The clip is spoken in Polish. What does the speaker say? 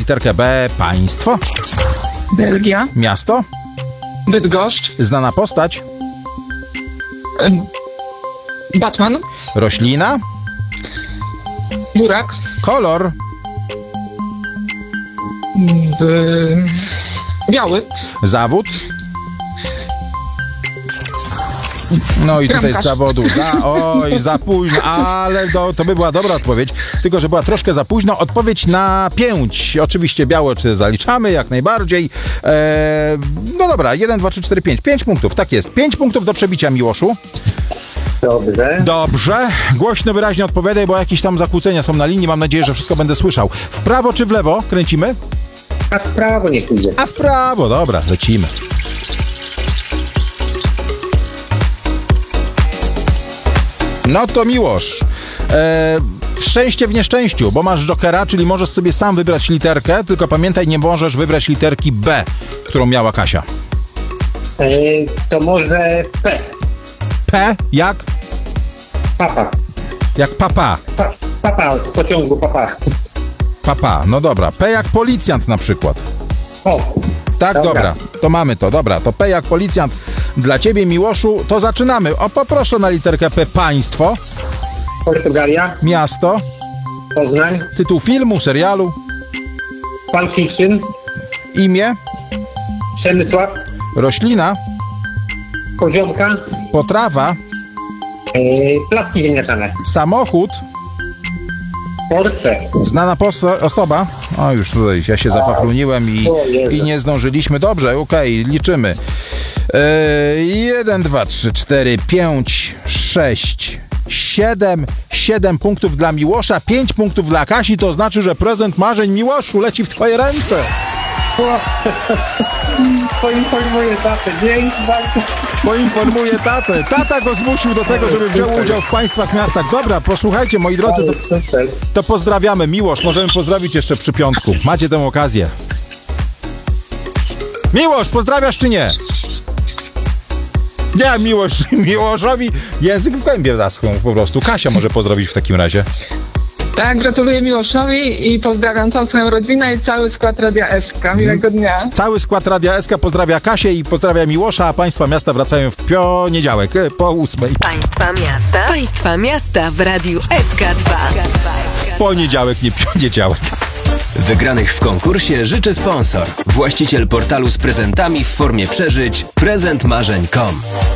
literkę B. Państwo. Belgia. Miasto. Bydgoszcz. Znana postać. Batman. Roślina. Burak. Kolor. Biały. Zawód. No i tutaj z Bramkarz. zawodu. Za późno, ale to by była dobra odpowiedź, tylko że była troszkę za późno. Odpowiedź na 5. Oczywiście białe czy zaliczamy, jak najbardziej. No dobra, 1, 2, 3, 4, 5. 5 punktów, tak jest. 5 punktów do przebicia, Miłoszu. Dobrze. Głośno, wyraźnie odpowiadaj, bo jakieś tam zakłócenia są na linii. Mam nadzieję, że wszystko będę słyszał. W prawo czy w lewo kręcimy? A w prawo niech idzie. A w prawo, dobra, lecimy. No to Miłosz, szczęście w nieszczęściu, bo masz jokera, czyli możesz sobie sam wybrać literkę, tylko pamiętaj, nie możesz wybrać literki B, którą miała Kasia. To może P. P jak? Papa. Jak papa. Papa z pociągu, papa. Papa, no dobra. P jak policjant na przykład. O. Tak, dobra. To mamy to, dobra. To P jak policjant dla ciebie, Miłoszu. To zaczynamy. O, poproszę na literkę P. Państwo. Portugalia. Miasto. Poznań. Tytuł filmu, serialu. Pulp Fiction. Imię. Przemysław. Roślina. Koziołka. Potrawa. Placki ziemniaczane. Samochód. Porsche. Znana osoba. O, już tutaj ja się zafachluniłem i nie zdążyliśmy. Dobrze, okej, liczymy. 1, 2, 3, 4, 5, 6, 7. 7 punktów dla Miłosza, 5 punktów dla Kasi. To znaczy, że prezent marzeń, Miłoszu, leci w twoje ręce. Poinformuję tatę. Dzięki bardzo. Poinformuję tatę. Tata go zmusił do tego, żeby wziął udział w państwach, miastach. Dobra, posłuchajcie, moi drodzy, to pozdrawiamy. Miłosz, możemy pozdrowić jeszcze przy piątku. Macie tę okazję. Miłosz, pozdrawiasz czy nie? Nie, Miłoszowi język w kłębie zaschł po prostu. Kasia może pozdrowić w takim razie. Tak, gratuluję Miłoszowi i pozdrawiam całą swoją rodzinę i cały skład Radia SK. Miłego dnia. Cały skład Radia SK pozdrawia Kasię i pozdrawia Miłosza, a państwa miasta wracają w poniedziałek po 8. Państwa miasta w Radiu SK2. Poniedziałek, nie poniedziałek. Wygranych w konkursie życzy sponsor. Właściciel portalu z prezentami w formie przeżyć prezentmarzeń.com.